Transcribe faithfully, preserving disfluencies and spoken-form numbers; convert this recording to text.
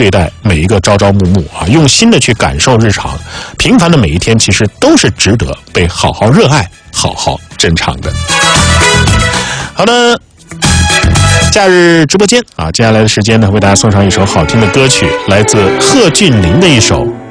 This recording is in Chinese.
对待每一个朝朝暮暮啊，用心的去感受日常，平凡的每一天其实都是值得被好好热爱、好好珍藏的。好的，假日直播间啊，接下来的时间呢，为大家送上一首好听的歌曲，来自贺峻霖的一首《